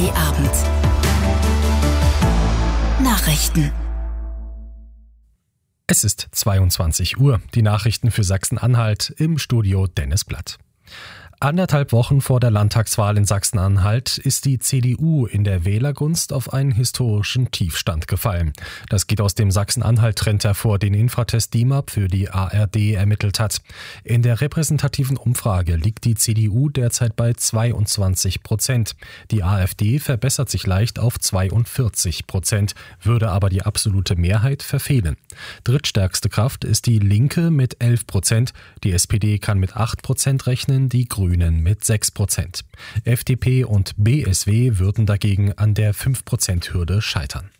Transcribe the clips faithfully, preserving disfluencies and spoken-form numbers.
D-Abend. Nachrichten. Es ist zweiundzwanzig Uhr. Die Nachrichten für Sachsen-Anhalt, im Studio Dennis Blatt. Anderthalb Wochen vor der Landtagswahl in Sachsen-Anhalt ist die C D U in der Wählergunst auf einen historischen Tiefstand gefallen. Das geht aus dem Sachsen-Anhalt-Trend hervor, den Infratest D I M A P für die A R D ermittelt hat. In der repräsentativen Umfrage liegt die C D U derzeit bei zweiundzwanzig Prozent. Die AfD verbessert sich leicht auf zweiundvierzig Prozent, würde aber die absolute Mehrheit verfehlen. Drittstärkste Kraft ist die Linke mit elf Prozent. Die S P D kann mit acht Prozent rechnen, die Grünen mit sechs Prozent. F D P und B S W würden dagegen an der fünf Prozent Hürde scheitern.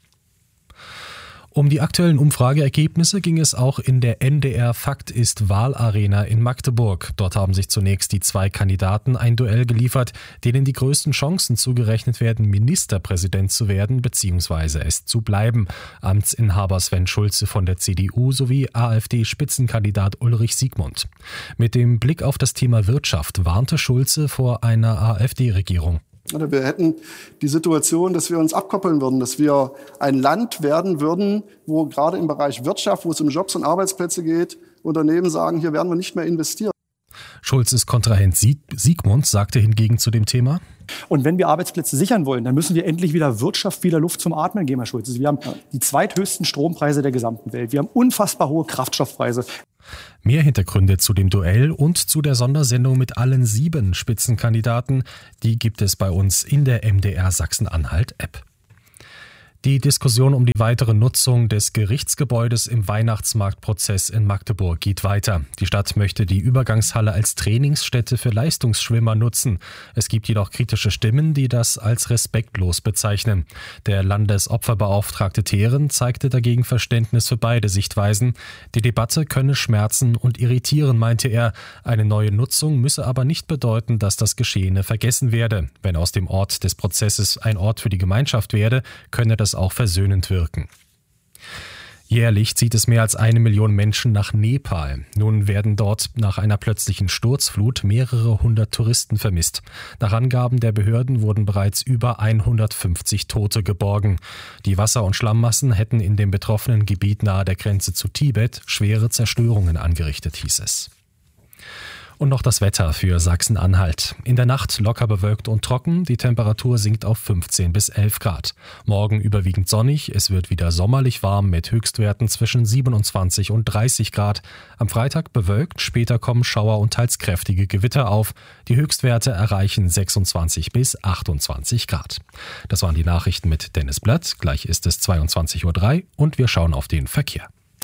Um die aktuellen Umfrageergebnisse ging es auch in der N D R Fakt ist Wahlarena in Magdeburg. Dort haben sich zunächst die zwei Kandidaten ein Duell geliefert, denen die größten Chancen zugerechnet werden, Ministerpräsident zu werden bzw. es zu bleiben. Amtsinhaber Sven Schulze von der C D U sowie AfD-Spitzenkandidat Ulrich Siegmund. Mit dem Blick auf das Thema Wirtschaft warnte Schulze vor einer AfD-Regierung. Wir hätten die Situation, dass wir uns abkoppeln würden, dass wir ein Land werden würden, wo gerade im Bereich Wirtschaft, wo es um Jobs und Arbeitsplätze geht, Unternehmen sagen, hier werden wir nicht mehr investieren. Schulzes Kontrahent Siegmund sagte hingegen zu dem Thema: Und wenn wir Arbeitsplätze sichern wollen, dann müssen wir endlich wieder Wirtschaft, wieder Luft zum Atmen geben, Herr Schulze. Wir haben die zweithöchsten Strompreise der gesamten Welt. Wir haben unfassbar hohe Kraftstoffpreise. Mehr Hintergründe zu dem Duell und zu der Sondersendung mit allen sieben Spitzenkandidaten, die gibt es bei uns in der M D R Sachsen-Anhalt-App. Die Diskussion um die weitere Nutzung des Gerichtsgebäudes im Weihnachtsmarktprozess in Magdeburg geht weiter. Die Stadt möchte die Übergangshalle als Trainingsstätte für Leistungsschwimmer nutzen. Es gibt jedoch kritische Stimmen, die das als respektlos bezeichnen. Der Landesopferbeauftragte Tehren zeigte dagegen Verständnis für beide Sichtweisen. Die Debatte könne schmerzen und irritieren, meinte er. Eine neue Nutzung müsse aber nicht bedeuten, dass das Geschehene vergessen werde. Wenn aus dem Ort des Prozesses ein Ort für die Gemeinschaft werde, könne das auch versöhnend wirken. Jährlich zieht es mehr als eine Million Menschen nach Nepal. Nun werden dort nach einer plötzlichen Sturzflut mehrere hundert Touristen vermisst. Nach Angaben der Behörden wurden bereits über hundertfünfzig Tote geborgen. Die Wasser- und Schlammmassen hätten in dem betroffenen Gebiet nahe der Grenze zu Tibet schwere Zerstörungen angerichtet, hieß es. Und noch das Wetter für Sachsen-Anhalt. In der Nacht locker bewölkt und trocken. Die Temperatur sinkt auf fünfzehn bis elf Grad. Morgen überwiegend sonnig. Es wird wieder sommerlich warm mit Höchstwerten zwischen siebenundzwanzig und dreißig Grad. Am Freitag bewölkt. Später kommen Schauer und teils kräftige Gewitter auf. Die Höchstwerte erreichen sechsundzwanzig bis achtundzwanzig Grad. Das waren die Nachrichten mit Dennis Blatt. Gleich ist es zweiundzwanzig Uhr drei und wir schauen auf den Verkehr.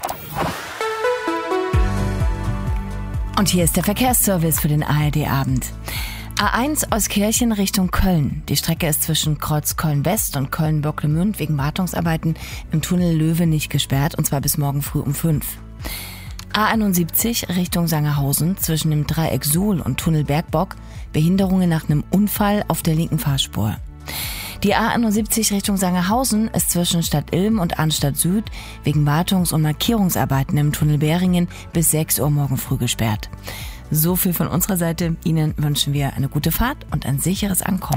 Und hier ist der Verkehrsservice für den A R D-Abend. A eins Euskirchen Richtung Köln. Die Strecke ist zwischen Kreuz Köln-West und Köln-Bocklemünd wegen Wartungsarbeiten im Tunnel Löwe nicht gesperrt, und zwar bis morgen früh um fünf. A einundsiebzig Richtung Sangerhausen zwischen dem Dreieck Suhl und Tunnel Bergbock. Behinderungen nach einem Unfall auf der linken Fahrspur. Die A einundsiebzig Richtung Sangerhausen ist zwischen Stadt Ilm und Arnstadt Süd wegen Wartungs- und Markierungsarbeiten im Tunnel Beringen bis sechs Uhr morgen früh gesperrt. So viel von unserer Seite. Ihnen wünschen wir eine gute Fahrt und ein sicheres Ankommen.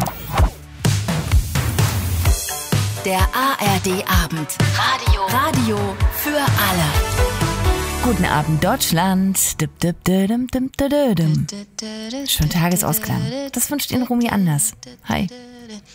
Der A R D-Abend. Radio. Radio für alle. Guten Abend, Deutschland. Schönen Tagesausklang. Das wünscht Ihnen Romy Anders. Hi.